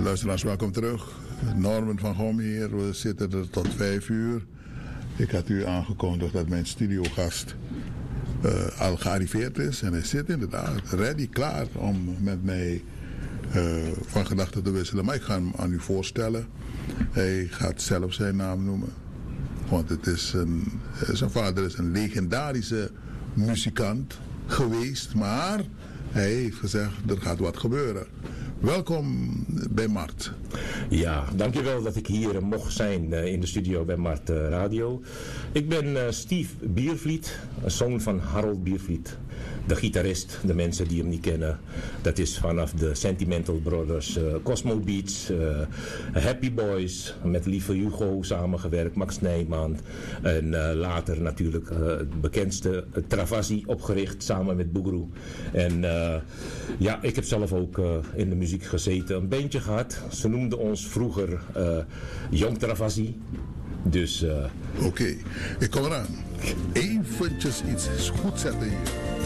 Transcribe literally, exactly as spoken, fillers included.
Luisteraars, welkom terug. Norman van Gom hier. We zitten er tot vijf uur. Ik had u aangekondigd dat mijn studiogast uh, al gearriveerd is. En hij zit inderdaad ready, klaar om met mij uh, van gedachten te wisselen. Maar ik ga hem aan u voorstellen. Hij gaat zelf zijn naam noemen. Want het is een, zijn vader is een legendarische muzikant geweest. Maar hij heeft gezegd, er gaat wat gebeuren. Welkom bij Mart. Ja, dankjewel dat ik hier mocht zijn uh, in de studio bij Mart uh, Radio. Ik ben uh, Steve Biervliet, een zoon van Harold Biervliet. De gitarist, de mensen die hem niet kennen. Dat is vanaf de Sentimental Brothers, uh, Cosmo Beats, uh, Happy Boys, met Lieve Hugo samengewerkt, Max Nijman. En uh, later natuurlijk uh, het bekendste uh, Travassi opgericht samen met Boogaloo. En uh, ja, ik heb zelf ook uh, in de muziek gezeten, een bandje gehad. Ze noemden ons vroeger uh, Jong Travassi. Dus... Uh, Oké, okay. Ik kom eraan. Eventjes iets goed zetten hier.